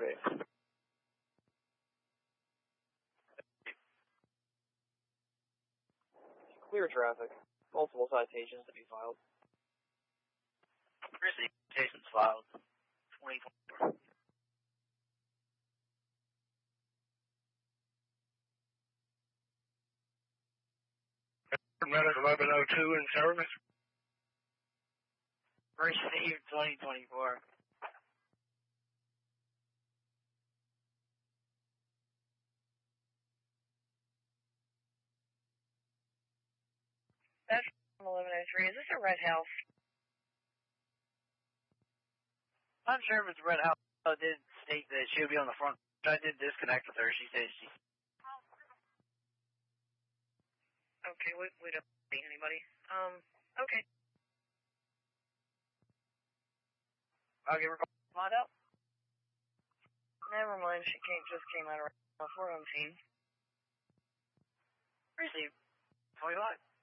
Great. Clear traffic. Multiple citations to be filed. Grizzly citations filed. 2024. Medic 1102 in service. Received 2024. That's 1103. Is this a red house? I'm sure if it's Red House. I did state that she would be on the front. I did disconnect with her. She said she. Okay, we don't see anybody. Okay. I'll give her a call. Mod up. Never mind, she just came out of we're on scene. Received 25.